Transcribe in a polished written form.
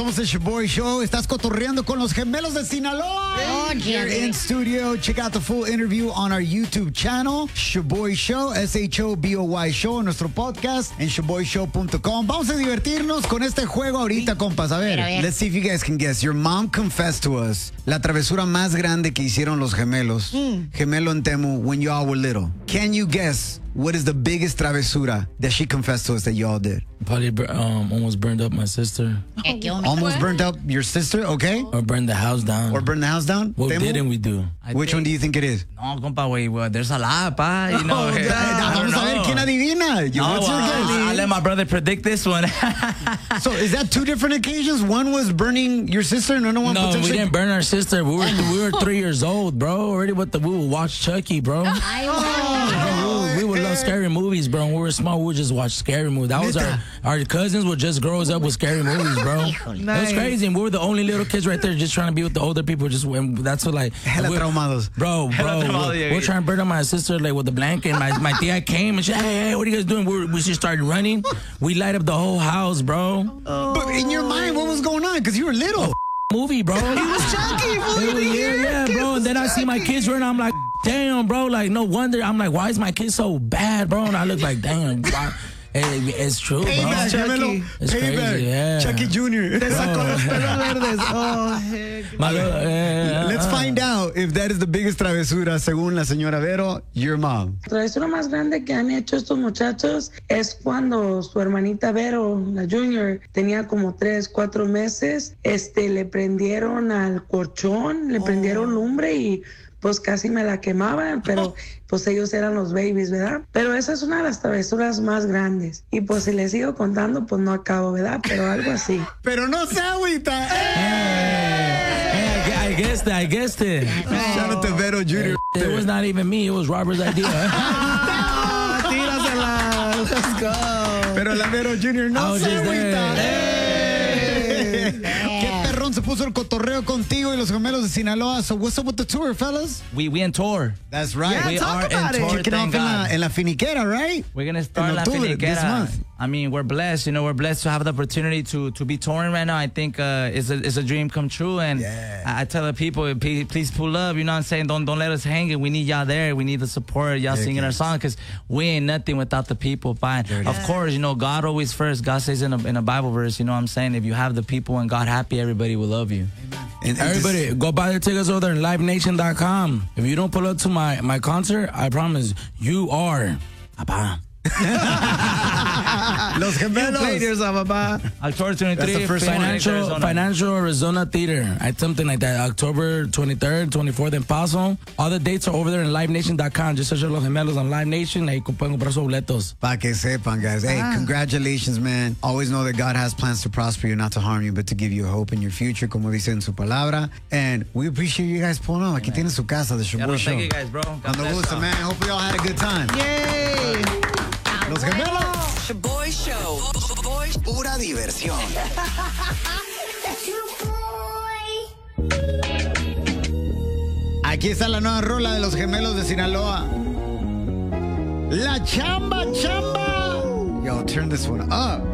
Somos el Shoboy Show. Estás cotorreando con los gemelos de Sinaloa. Here in studio. Check out the full interview on our YouTube channel, Shoboy Show, SHOBOY Show, en nuestro podcast en shoboyshow.com. Vamos a divertirnos con este juego ahorita, compas. A ver, let's see if you guys can guess. Your mom confessed to us la travesura más grande que hicieron los gemelos. Gemelo en Temu when you all were little. Can you guess what is the biggest travesura that she confessed to us that y'all did? Probably almost burned up my sister. Almost burned up your sister, okay? Or burned the house down. Or burned the house down? What Temu? didn't we do? Which one do you think it is? No, compa, güey, there's a lot, pa. You know, Vamos a ver quién adivina. What's your guess? I'll let my brother predict this one. So is that two different occasions? One was burning your sister and another one No, potentially... we didn't burn our sister. We were 3 years old, bro. Already we would watch Chucky, bro. We would love scary movies, bro. When we were small, we would just watch scary movies. That was our cousins would just grow us up with scary movies, bro. It was crazy. And we were the only little kids right there just trying to be with the older people. That's what like... Hella traumados. Bro, we're trying to burn up my sister like with the blanket. My tia came and she, hey, what are you guys doing? We just started running. We light up the whole house, bro. But in your mind, what was going on? Because you were little. Movie, bro. He was Chucky. Yeah, bro. And then I see my kids run. I'm like, damn, bro. Like, no wonder. I'm like, why is my kid so bad, bro? And I look like, damn. It's true, bro. Chucky. It's crazy, yeah. Chucky Jr. Let's find out if that is the biggest travesura según la señora Vero, your mom. La travesura más grande que han hecho estos muchachos es cuando su hermanita Vero, la Junior, tenía como 3, 4 meses. Le prendieron al colchón, le prendieron lumbre y pues casi me la quemaban, pero pues ellos eran los babies, ¿verdad? Pero esa es una de las travesuras más grandes. Y pues si les sigo contando, pues no acabo, ¿verdad? Pero algo así. Pero no se agüita. I guessed it. Shout out to Vero Jr. It was not even me. It was Robert's idea. Tírasela. Let's go. Pero la Vero Jr. no se agüita. Se puso el cotorreo contigo y los gemelos de Sinaloa. So what's up with the tour, fellas? We in tour. That's right. Yeah, we are in tour. Kicking off en la finiquera, right? We're gonna start La Finiquera this month. I mean, we're blessed. You know, we're blessed to have the opportunity to be touring right now. I think it's a dream come true. And I tell the people, please pull up. You know what I'm saying? Don't let us hang it. We need y'all there. We need the support. Y'all singing our song because we ain't nothing without the people. Fine. Of course, you know, God always first. God says in a Bible verse, you know what I'm saying? If you have the people and God happy, everybody will love you. And everybody, go buy the tickets over there at livenation.com. If you don't pull up to my concert, I promise you are. Los gemelos. October 23, Financial Arizona Theater. Something like that. October 23rd, 24th in Paso. All the dates are over there in livenation.com. Just search Los Gemelos on Live Nation. Ahí pueden comprar sus boletos. Pa' que sepan, guys. Hey, congratulations, man. Always know that God has plans to prosper you, not to harm you, but to give you hope in your future, como dice en su palabra. And we appreciate you guys pulling up. Aquí tiene su casa, the Shoboy Show. Thank you guys, bro. Cuando gusta, man. Hope we all had a good time. Yay! Los gemelos. Shoboy Show. Pura diversión. Aquí está la nueva rola de los gemelos de Sinaloa. La chamba, chamba. Yo, turn this one up.